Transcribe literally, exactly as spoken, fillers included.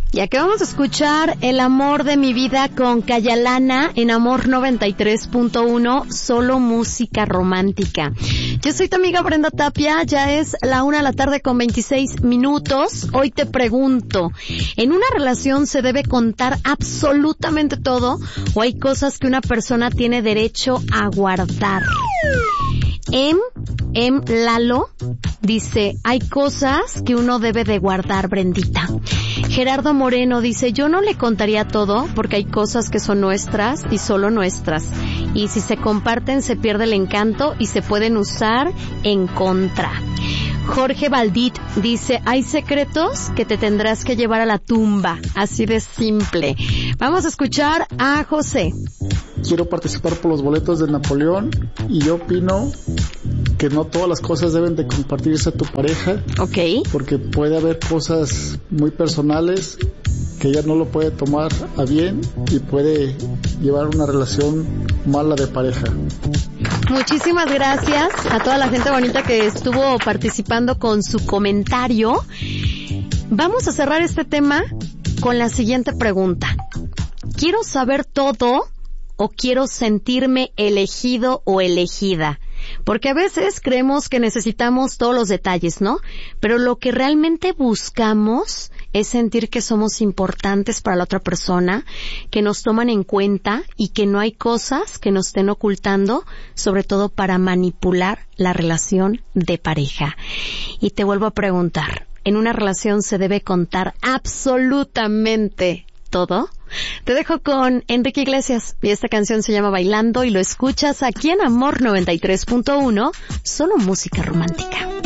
Ya que vamos a escuchar El amor de mi vida con Cayalana en Amor noventa y tres punto uno, solo música romántica. Yo soy tu amiga Brenda Tapia, ya es la una de la tarde con veintiséis minutos. Hoy te pregunto, ¿en una relación se debe contar absolutamente todo o hay cosas que una persona tiene derecho a guardar? Em, Em Lalo dice, hay cosas que uno debe de guardar, Brendita. Gerardo Moreno dice, yo no le contaría todo porque hay cosas que son nuestras y solo nuestras. Y si se comparten se pierde el encanto y se pueden usar en contra. Jorge Valdit dice, hay secretos que te tendrás que llevar a la tumba, así de simple. Vamos a escuchar a José. Quiero participar por los boletos de Napoleón y yo opino que no todas las cosas deben de compartirse a tu pareja. Ok. Porque puede haber cosas muy personales que ella no lo puede tomar a bien y puede llevar una relación mala de pareja. Muchísimas gracias a toda la gente bonita que estuvo participando con su comentario. Vamos a cerrar este tema con la siguiente pregunta. ¿Quiero saber todo o quiero sentirme elegido o elegida? Porque a veces creemos que necesitamos todos los detalles, ¿no? Pero lo que realmente buscamos es sentir que somos importantes para la otra persona, que nos toman en cuenta y que no hay cosas que nos estén ocultando, sobre todo para manipular la relación de pareja. Y te vuelvo a preguntar, ¿en una relación se debe contar absolutamente todo? Te dejo con Enrique Iglesias y esta canción se llama Bailando y lo escuchas aquí en Amor noventa y tres punto uno, solo música romántica.